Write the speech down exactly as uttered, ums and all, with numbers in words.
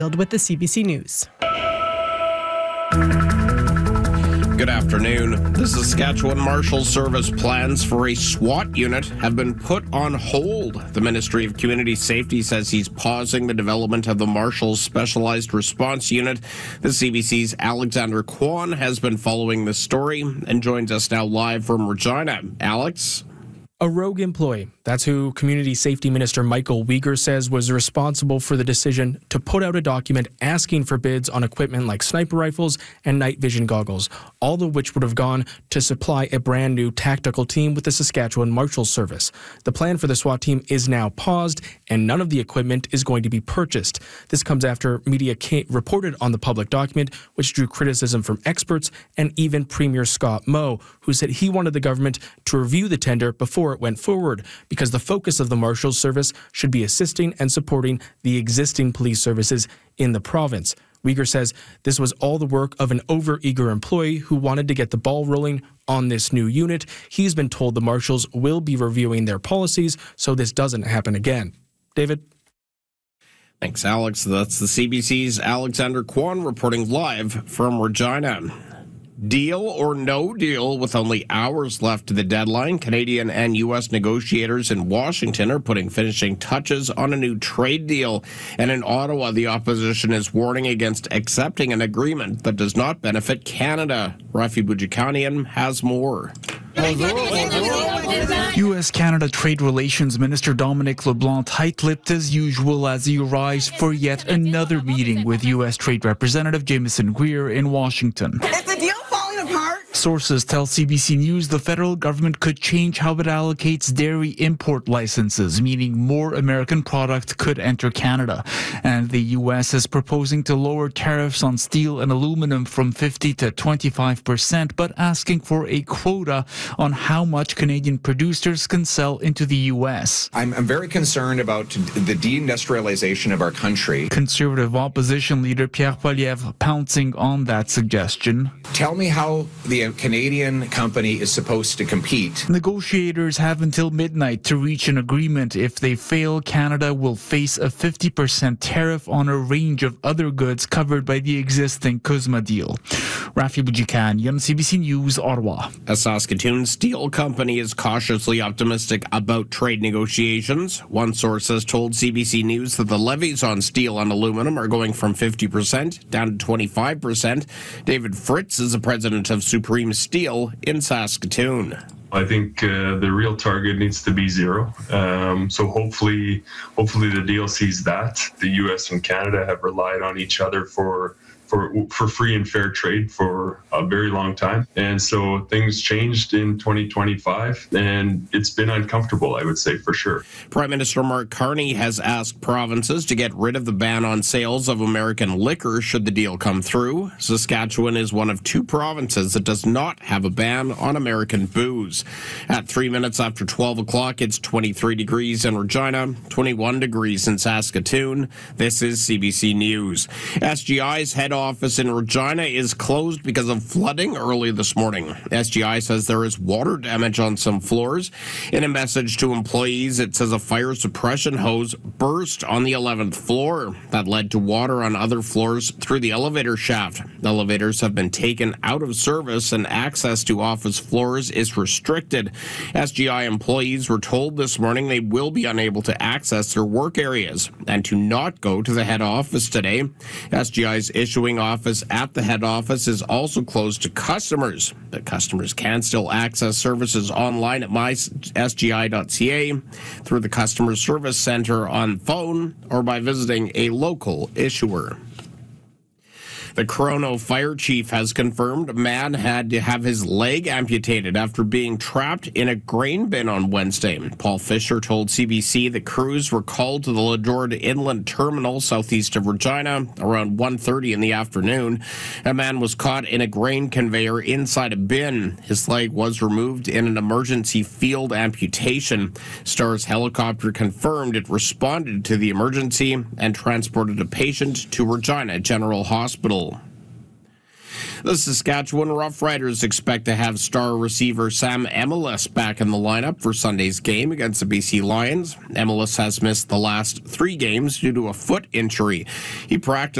with the C B C News. Good afternoon. The Saskatchewan Marshals Service plans for a SWAT unit have been put on hold. The Ministry of Community Safety says he's pausing the development of the Marshals Specialized Response Unit. The C B C's Alexander Kwan has been following the story and joins us now live from Regina. Alex? A rogue employee, that's who Community Safety Minister Michael Uyghur says was responsible for the decision to put out a document asking for bids on equipment like sniper rifles and night vision goggles, all of which would have gone to supply a brand new tactical team with the Saskatchewan Marshals Service. The plan for the SWAT team is now paused, and none of the equipment is going to be purchased. This comes after media came, reported on the public document, which drew criticism from experts and even Premier Scott Moe, who said he wanted the government to review the tender before it went forward, because the focus of the Marshals Service should be assisting and supporting the existing police services in the province. Uyghur says this was all the work of an over-eager employee who wanted to get the ball rolling on this new unit. He's been told the Marshals will be reviewing their policies so this doesn't happen again. David? Thanks, Alex. That's the C B C's Alexander Kwan reporting live from Regina. Deal or no deal? With only hours left to the deadline, Canadian and U S negotiators in Washington are putting finishing touches on a new trade deal. And in Ottawa, the opposition is warning against accepting an agreement that does not benefit Canada. Rafi Boudjikanian has more. U S-Canada Trade Relations Minister Dominic LeBlanc tight-lipped as usual as he arrives for yet another meeting with U S Trade Representative Jameson Greer in Washington. Is the deal falling apart? Sources tell C B C News the federal government could change how it allocates dairy import licenses, meaning more American product could enter Canada. And the U S is proposing to lower tariffs on steel and aluminum from fifty to twenty-five percent, but asking for a quota on how much Canadian producers can sell into the U S. I'm, I'm very concerned about the deindustrialization of our country. Conservative opposition leader Pierre Poilievre pouncing on that suggestion. Tell me how the Canadian company is supposed to compete. Negotiators have until midnight to reach an agreement. If they fail, Canada will face a fifty percent tariff on a range of other goods covered by the existing CUSMA deal. Rafi Boudjikanian, C B C News, Ottawa. A Saskatoon steel company is cautiously optimistic about trade negotiations. One source has told C B C News that the levies on steel and aluminum are going from fifty percent down to twenty-five percent. David Fritz is the president of Supreme Steel in Saskatoon. I think uh, the real target needs to be zero. Um, so hopefully, hopefully the deal sees that. The U S and Canada have relied on each other for for for free and fair trade for a very long time. And so things changed in twenty twenty-five, and it's been uncomfortable, I would say, for sure. Prime Minister Mark Carney has asked provinces to get rid of the ban on sales of American liquor should the deal come through. Saskatchewan is one of two provinces that does not have a ban on American booze. At three minutes after twelve o'clock, it's twenty-three degrees in Regina, twenty-one degrees in Saskatoon. This is C B C News. S G I's head office in Regina is closed because of flooding early this morning. S G I says there is water damage on some floors. In a message to employees, it says a fire suppression hose burst on the eleventh floor. That led to water on other floors through the elevator shaft. Elevators have been taken out of service and access to office floors is restricted. S G I employees were told this morning they will be unable to access their work areas and to not go to the head office today. S G I's issuing office at the head office is also closed to customers. The customers can still access services online at my s g i dot c a, through the customer service center on phone, or by visiting a local issuer. The Corono fire chief has confirmed a man had to have his leg amputated after being trapped in a grain bin on Wednesday. Paul Fisher told C B C the crews were called to the Lajord Inland Terminal southeast of Regina around one thirty in the afternoon. A man was caught in a grain conveyor inside a bin. His leg was removed in an emergency field amputation. Star's helicopter confirmed it responded to the emergency and transported a patient to Regina General Hospital. The Saskatchewan Roughriders expect to have star receiver Sam Emilus back in the lineup for Sunday's game against the B C Lions. Emilus has missed the last three games due to a foot injury. He practiced